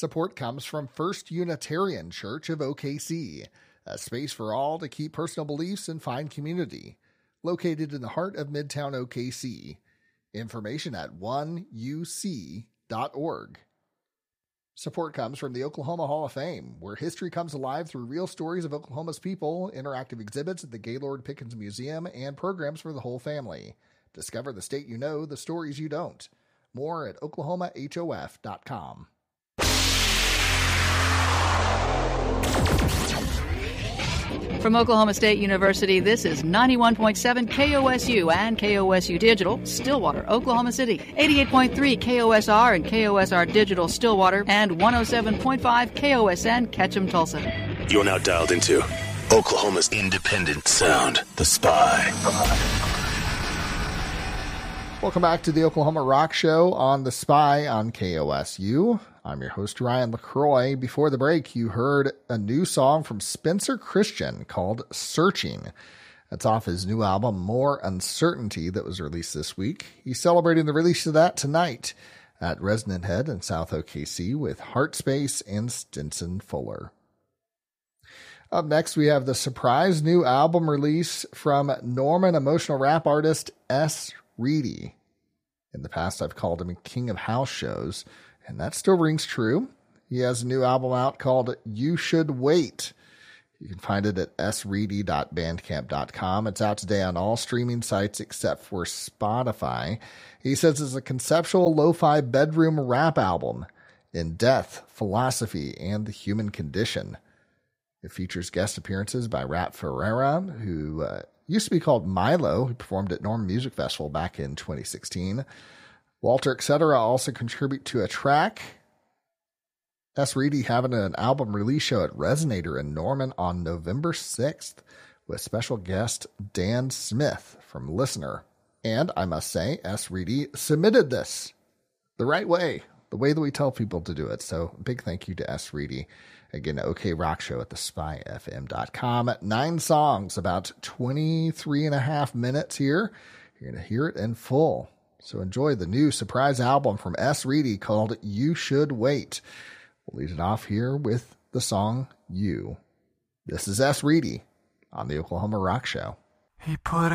Support comes from First Unitarian Church of OKC, a space for all to keep personal beliefs and find community. Located in the heart of Midtown OKC. Information at 1uc.org. Support comes from the Oklahoma Hall of Fame, where history comes alive through real stories of Oklahoma's people, interactive exhibits at the Gaylord Pickens Museum, and programs for the whole family. Discover the state you know, the stories you don't. More at oklahomahof.com. From Oklahoma State University, this is 91.7 KOSU and KOSU Digital, Stillwater, Oklahoma City, 88.3 KOSR and KOSR Digital, Stillwater, and 107.5 KOSN, Ketchum, Tulsa. You're now dialed into Oklahoma's independent sound, The Spy. Welcome back to the Oklahoma Rock Show on The Spy on KOSU. I'm your host, Ryan LaCroix. Before the break, you heard a new song from Spencer Christian called Searching. That's off his new album, More Uncertainty, that was released this week. He's celebrating the release of that tonight at Resonant Head in South OKC with Heartspace and Stinson Fuller. Up next, we have the surprise new album release from Norman emotional rap artist S. Reedy. In the past, I've called him King of House Shows, and that still rings true. He has a new album out called You Should Wait. You can find it at sreedy.bandcamp.com. It's out today on all streaming sites except for Spotify. He says it's a conceptual lo-fi bedroom rap album in death, philosophy, and the human condition. It features guest appearances by Rap Ferreira, who used to be called Milo, who performed at Norman Music Festival back in 2016. Walter, etc. also contribute to a track. S. Reedy having an album release show at Resonator in Norman on November 6th with special guest Dan Smith from Listener. And I must say, S. Reedy submitted this the right way, the way that we tell people to do it. So big thank you to S. Reedy. Again, OK Rock Show at thespyfm.com. 9 songs, about 23 and a half minutes here. You're going to hear it in full. So enjoy the new surprise album from S. Reedy called You Should Wait. We'll lead it off here with the song You. This is S. Reedy on the Oklahoma Rock Show. He put